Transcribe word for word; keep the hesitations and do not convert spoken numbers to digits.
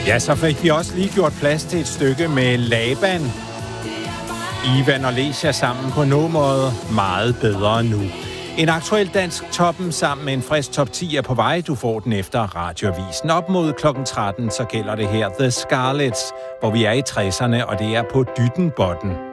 Ja, så fik vi også lige gjort plads til et stykke med Laban. Ivan og Lesia sammen på nogen måde meget bedre nu. En aktuel dansk toppen sammen med en frisk top ti er på vej. Du får den efter Radioavisen. Op mod klokken tretten, så gælder det her The Scarlets, hvor vi er i tresserne, og det er på Dyttenbotten.